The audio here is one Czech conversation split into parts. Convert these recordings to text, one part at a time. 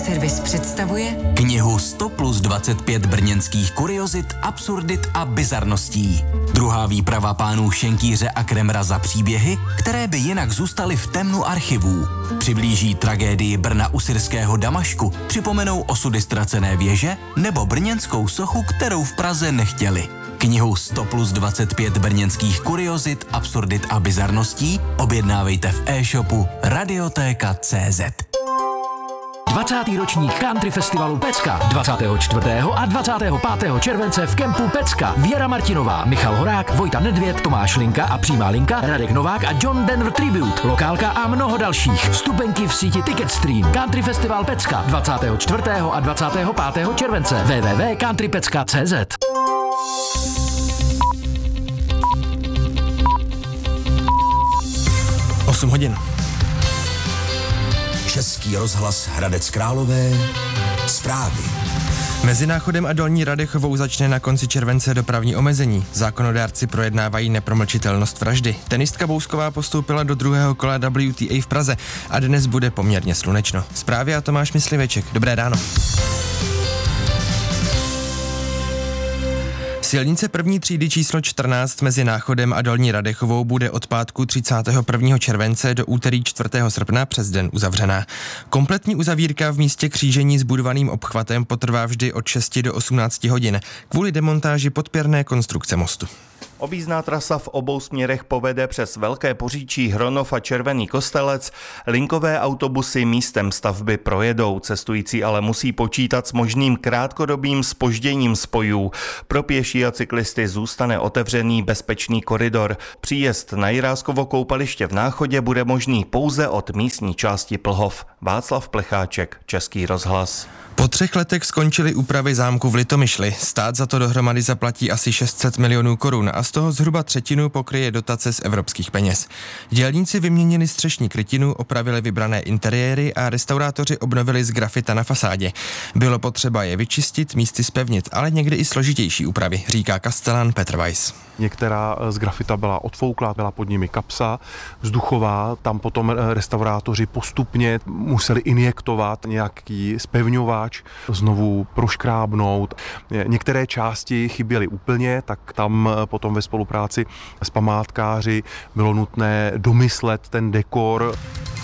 Radioservis představuje knihu 100 plus 25 brněnských kuriozit, absurdit a bizarností. Druhá výprava pánů Šenkýře a Kremra za příběhy, které by jinak zůstaly v temnu archivů. Přiblíží tragédii Brna u syrského Damašku, připomenou osudy ztracené věže nebo brněnskou sochu, kterou v Praze nechtěli. Knihu 100 plus 25 brněnských kuriozit, absurdit a bizarností objednávejte v e-shopu Radiotéka.cz. 20. ročník Country Festivalu Pecka 24. a 25. července v kempu Pecka. Věra Martinová, Michal Horák, Vojta Nedvěd, Tomáš Linka a Přímá Linka, Radek Novák a John Denver Tribute, Lokálka a mnoho dalších. Vstupenky v síti Ticketstream. Country Festival Pecka 24. a 25. července. www.countrypecka.cz. 8 hodin. Český rozhlas Hradec Králové. Zprávy. Mezi Náchodem a Dolní Radechovou začne na konci července dopravní omezení. Zákonodárci projednávají nepromlčitelnost vraždy. Tenistka Bousková postoupila do druhého kola WTA v Praze a dnes bude poměrně slunečno. Zprávy a Tomáš Mysliveček. Dobré ráno. Silnice první třídy číslo 14 mezi Náchodem a Dolní Radechovou bude od pátku 31. července do úterý 4. srpna přes den uzavřená. Kompletní uzavírka v místě křížení s budovaným obchvatem potrvá vždy od 6 do 18 hodin kvůli demontáži podpěrné konstrukce mostu. Objízdná trasa v obou směrech povede přes Velké Poříčí, Hronov a Červený Kostelec. Linkové autobusy místem stavby projedou, cestující ale musí počítat s možným krátkodobým zpožděním spojů. Pro pěší a cyklisty zůstane otevřený bezpečný koridor. Příjezd na Jiráskovo koupaliště v Náchodě bude možný pouze od místní části Plhov. Václav Plecháček, Český rozhlas. Po 3 letech skončily úpravy zámku v Litomyšli. Stát za to dohromady zaplatí asi 600 milionů korun a z toho zhruba třetinu pokryje dotace z evropských peněz. Dělníci vyměnili střešní krytinu, opravili vybrané interiéry a restaurátoři obnovili z grafita na fasádě. Bylo potřeba je vyčistit, místy zpevnit, ale někdy i složitější úpravy, říká kastelán Petr Weiss. Některá z grafita byla odfouklá, byla pod nimi kapsa vzduchová, tam potom restaurátoři postupně museli injektovat nějaký zpevňovač, znovu proškrábnout. Některé části chyběly úplně, tak tam potom ve spolupráci s památkáři bylo nutné domyslet ten dekor.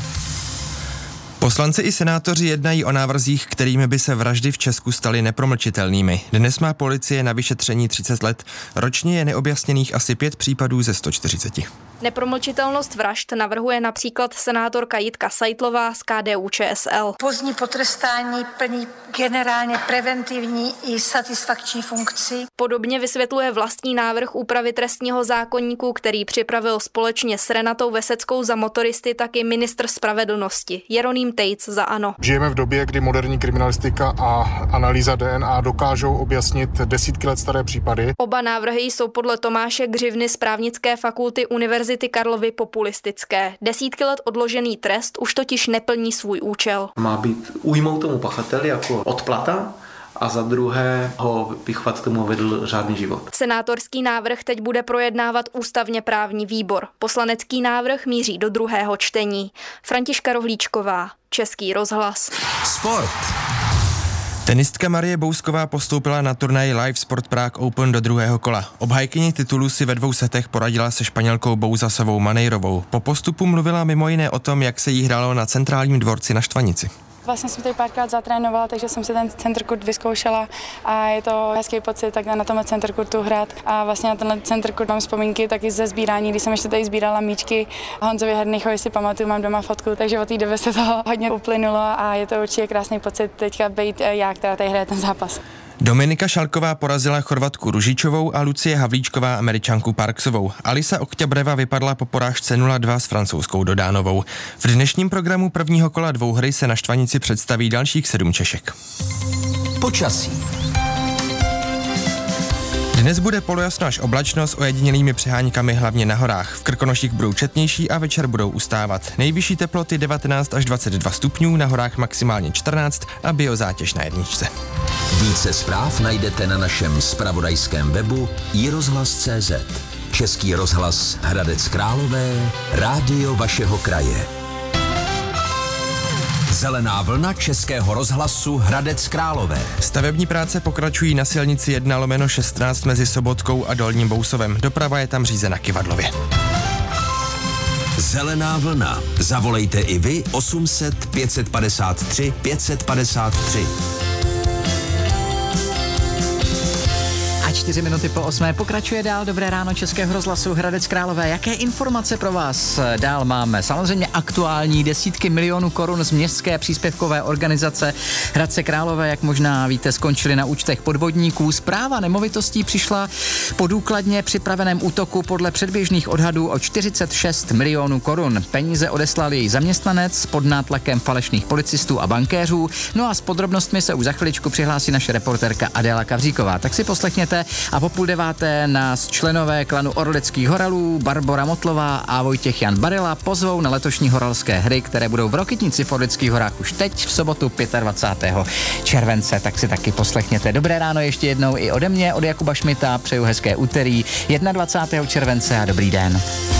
Poslanci i senátoři jednají o návrzích, kterými by se vraždy v Česku staly nepromlčitelnými. Dnes má policie na vyšetření 30 let. Ročně je neobjasněných asi 5 případů ze 140. Nepromlčitelnost vražd navrhuje například senátorka Jitka Seitlová z KDU-ČSL. Pozdní potrestání plní generálně preventivní i satisfakční funkci. Podobně vysvětluje vlastní návrh úpravy trestního zákoníku, který připravil společně s Renatou Veseckou za motoristy taky ministr spravedlnosti Jeroným Tejc za ANO. Žijeme v době, kdy moderní kriminalistika a analýza DNA dokážou objasnit desítky let staré případy. Oba návrhy jsou podle Tomáše Gřivny z právnické fakulty Univerzity Karlovy populistické. Desítky let odložený trest už totiž neplní svůj účel. Má být újmou tomu pachateli jako odplata a za druhé ho vychovat tomu vedl řádný život. Senátorský návrh teď bude projednávat ústavně právní výbor. Poslanecký návrh míří do druhého čtení. Františka Rohlíčková, Český rozhlas. Sport. Tenistka Marie Bousková postoupila na turnaj Live Sport Prague Open do druhého kola. Obhájkyně titulu si ve 2 setech poradila se Španělkou Bouzasovou Maneirovou. Po postupu mluvila mimo jiné o tom, jak se jí hrálo na centrálním dvorci na Štvanici. Vlastně jsem tady párkrát zatrénovala, takže jsem si ten centercourt vyzkoušela a je to hezký pocit takhle na tomhle centercourtu hrát. A vlastně na tenhle centercourt mám vzpomínky taky ze sbírání, když jsem ještě tady sbírala míčky. Honzovi Hernichovi si pamatuju, mám doma fotku, takže od té doby se toho hodně uplynulo a je to určitě krásný pocit teďka být já, která tady hraje ten zápas. Dominika Šalková porazila Chorvatku Ružičovou a Lucie Havlíčková Američanku Parksovou. Alisa Okťabreva vypadla po porážce 0-2 s francouzskou Dodánovou. V dnešním programu prvního kola dvouhry se na Štvanici představí dalších 7 Češek. Počasí. Dnes bude polojasno až oblačno s ojedinělými přeháňkami hlavně na horách. V Krkonoších budou četnější a večer budou ustávat. Nejvyšší teploty 19 až 22 stupňů, na horách maximálně 14 a biozátěž na jedničce. Více zpráv najdete na našem zpravodajském webu iRozhlas.cz. Český rozhlas Hradec Králové, rádio vašeho kraje. Zelená vlna Českého rozhlasu Hradec Králové. Stavební práce pokračují na silnici 1/16 mezi Sobotkou a Dolním Bousovem. Doprava je tam řízena kyvadlově. Zelená vlna. Zavolejte i vy 800 553 553. A 4 minuty po 8 pokračuje dál Dobré ráno Českého rozhlasu Hradec Králové. Jaké informace pro vás dál máme? Samozřejmě aktuální desítky milionů korun z městské příspěvkové organizace Hradce Králové, jak možná víte, skončily na účtech podvodníků. Správa nemovitostí přišla po důkladně připraveném útoku podle předběžných odhadů o 46 milionů korun. Peníze odeslal její zaměstnanec pod nátlakem falešných policistů a bankéřů. No a s podrobnostmi se už za chviličku přihlásí naše reportérka Adéla Kavříková. Tak si poslechněte a po 8:30 nás členové klanu Orlických horalů Barbora Motlová a Vojtěch Jan Barila pozvou na letošní horalské hry, které budou v Rokytnici v Orlických horách už teď v sobotu 25. července. Tak si taky poslechněte. Dobré ráno ještě jednou i ode mě, od Jakuba Šmita. Přeju hezké úterý 21. července a dobrý den.